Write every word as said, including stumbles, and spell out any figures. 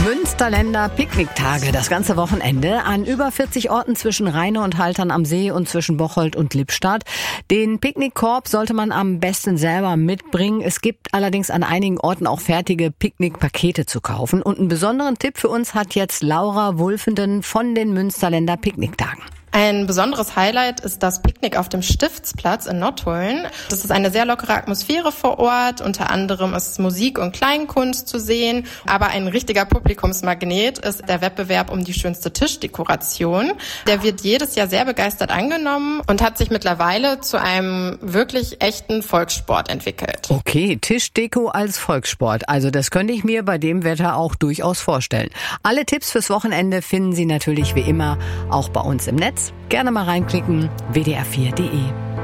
Münsterländer Picknicktage, das ganze Wochenende an über vierzig Orten zwischen Rheine und Haltern am See und zwischen Bocholt und Lippstadt. Den Picknickkorb sollte man am besten selber mitbringen. Es gibt allerdings an einigen Orten auch fertige Picknickpakete zu kaufen. Und einen besonderen Tipp für uns hat jetzt Laura Wulfenden von den Münsterländer Picknicktagen. Ein besonderes Highlight ist das Picknick auf dem Stiftsplatz in Nottuln. Das ist eine sehr lockere Atmosphäre vor Ort. Unter anderem ist Musik und Kleinkunst zu sehen. Aber ein richtiger Publikumsmagnet ist der Wettbewerb um die schönste Tischdekoration. Der wird jedes Jahr sehr begeistert angenommen und hat sich mittlerweile zu einem wirklich echten Volkssport entwickelt. Okay, Tischdeko als Volkssport. Also das könnte ich mir bei dem Wetter auch durchaus vorstellen. Alle Tipps fürs Wochenende finden Sie natürlich wie immer auch bei uns im Netz. Gerne mal reinklicken, w d r vier punkt d e.